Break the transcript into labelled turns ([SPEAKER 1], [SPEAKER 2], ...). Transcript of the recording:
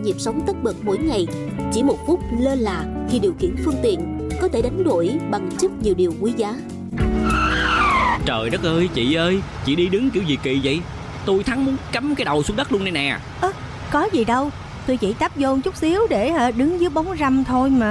[SPEAKER 1] nhịp sống tất bật mỗi ngày. Chỉ một phút lơ là khi điều khiển phương tiện có thể đánh đổi bằng rất nhiều điều quý giá.
[SPEAKER 2] Trời đất ơi, chị ơi, chị đi đứng kiểu gì kỳ vậy? Tôi thắng muốn cắm cái đầu xuống đất luôn đây nè.
[SPEAKER 3] Có gì đâu, tôi chỉ tấp vô chút xíu để đứng dưới bóng râm thôi mà.